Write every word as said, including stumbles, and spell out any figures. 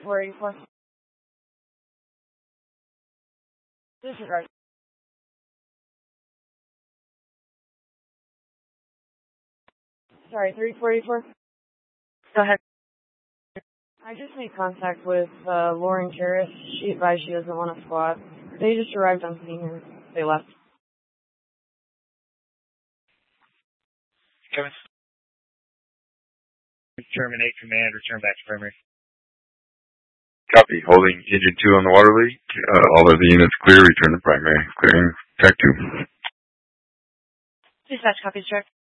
four eighty-four. This is right. Sorry, three four eighty-four. Go ahead. I just made contact with uh, Lauren Karras. She advised she doesn't want to squat. They just arrived on scene and they left. Kevin. Terminate command, return back to primary. Copy. Holding engine two on the water leak. Uh, all of the units clear. Return to primary. Clearing track two. Dispatch copies, check.